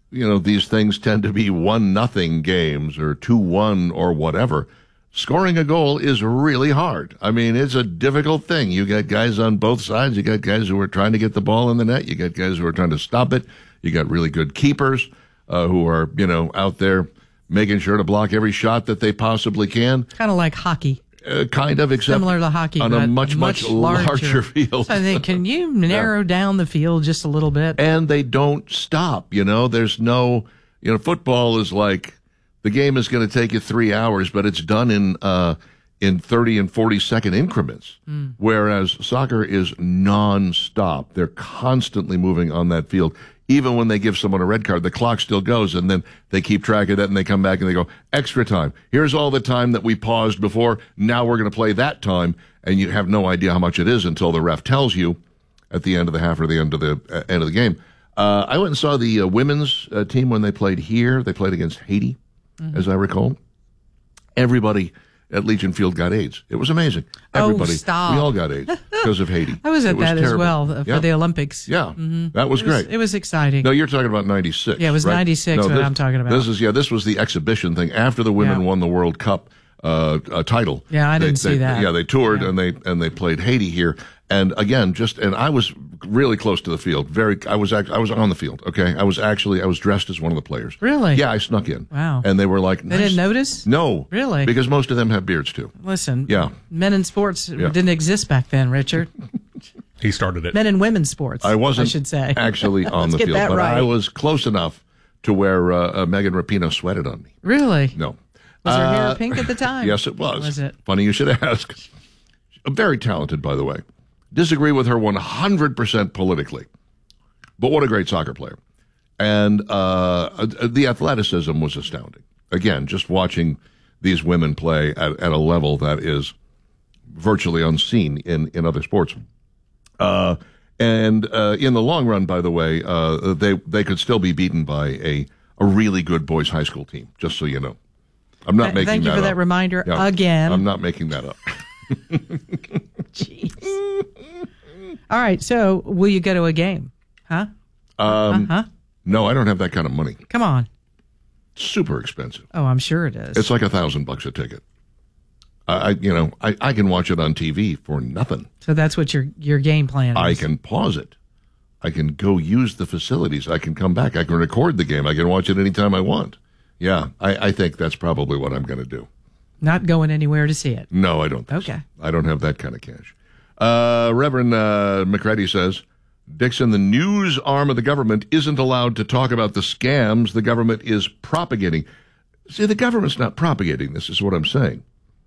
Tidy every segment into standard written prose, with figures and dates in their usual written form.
these things tend to be 1-0 games or 2-1 or whatever. Scoring a goal is really hard. I mean, it's a difficult thing. You got guys on both sides. You got guys who are trying to get the ball in the net. You got guys who are trying to stop it. You got really good keepers who are, out there making sure to block every shot that they possibly can. Kind of like hockey. Kind of, except similar to hockey, on a much larger field. So can you narrow down the field just a little bit? And they don't stop. There's no, football is like the game is going to take you 3 hours, but it's done in 30 and 40 second increments. Whereas soccer is nonstop. They're constantly moving on that field. Even when they give someone a red card, the clock still goes, and then they keep track of that, and they come back and they go, extra time. Here's all the time that we paused before. Now we're going to play that time, and you have no idea how much it is until the ref tells you at the end of the half or the end of the game. I went and saw the women's team when they played here. They played against Haiti, as I recall. Everybody at Legion Field got AIDS. It was amazing. Everybody. Stop. We all got AIDS because of Haiti. I was at that terrible. as well for the Olympics. Yeah, that was great. It was exciting. No, you're talking about 96. Yeah, it was right? 96 what I'm talking about. This was the exhibition thing after the women won the World Cup title. Yeah, I didn't see that. Yeah, they toured and they played Haiti here. And again, and I was really close to the field. I was on the field. Okay, I was dressed as one of the players. Really? Yeah, I snuck in. Wow. And they were like, They didn't notice? No. Really? Because most of them have beards too. Listen. Yeah. Men in sports didn't exist back then, Richard. He started it. Men and women's sports. I wasn't should say. actually on the get field, that but right. I was close enough to where Megan Rapinoe sweated on me. Really? No. Was her hair pink at the time? Yes, it was. Was it? Funny you should ask. Very talented, by the way. Disagree with her 100% politically. But what a great soccer player. And the athleticism was astounding. Again, just watching these women play at a level that is virtually unseen in other sports. And in the long run, by the way, they could still be beaten by a really good boys' high school team, just so you know. I'm not making that up. Thank you for that reminder again. I'm not making that up. Jeez. All right, so will you go to a game? Huh? No, I don't have that kind of money. Come on. Super expensive. Oh, I'm sure it is. It's like $1,000 a ticket. I can watch it on TV for nothing. So that's what your game plan is. I can pause it. I can go use the facilities. I can come back. I can record the game. I can watch it anytime I want. Yeah, I think that's probably what I'm going to do. Not going anywhere to see it. No, I don't think so. I don't have that kind of cash. Reverend McCready says, Dixon, the news arm of the government isn't allowed to talk about the scams the government is propagating. See, the government's not propagating this, is what I'm saying.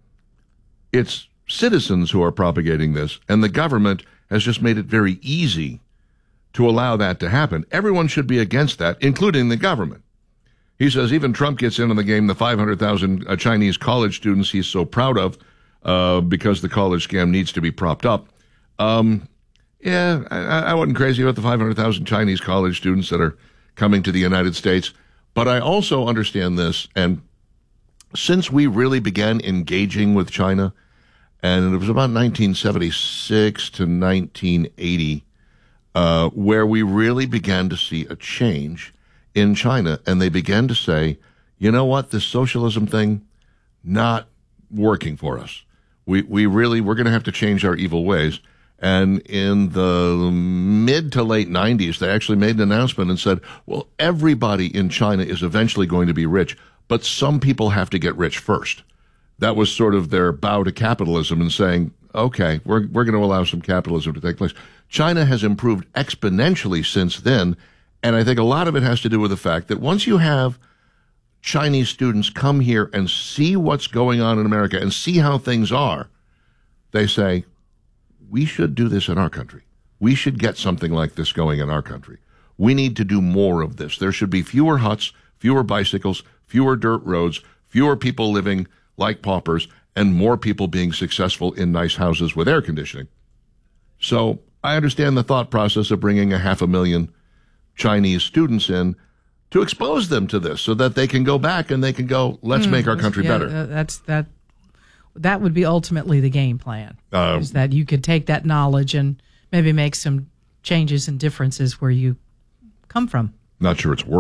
It's citizens who are propagating this, and the government has just made it very easy to allow that to happen. Everyone should be against that, including the government. He says even Trump gets in on the game, the 500,000 Chinese college students he's so proud of because the college scam needs to be propped up. I wasn't crazy about the 500,000 Chinese college students that are coming to the United States. But I also understand this, and since we really began engaging with China, and it was about 1976 to 1980, where we really began to see a change in China, and they began to say, you know what, this socialism thing, not working for us. We're going to have to change our evil ways. And in the mid to late 90s, they actually made an announcement and said, well, everybody in China is eventually going to be rich, but some people have to get rich first. That was sort of their bow to capitalism and saying, okay, we're going to allow some capitalism to take place. China has improved exponentially since then, and I think a lot of it has to do with the fact that once you have Chinese students come here and see what's going on in America and see how things are, they say, we should do this in our country. We should get something like this going in our country. We need to do more of this. There should be fewer huts, fewer bicycles, fewer dirt roads, fewer people living like paupers, and more people being successful in nice houses with air conditioning. So I understand the thought process of bringing 500,000 Chinese students in to expose them to this so that they can go back and they can go, let's make our country better. That would be ultimately the game plan, is that you could take that knowledge and maybe make some changes and differences where you come from. Not sure it's working.